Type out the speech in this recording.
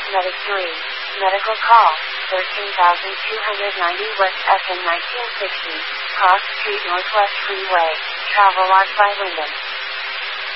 Medic 3. Medical call. 13,290 West FM 1960. Cross Street Northwest Freeway. Travelodge by Wyndham.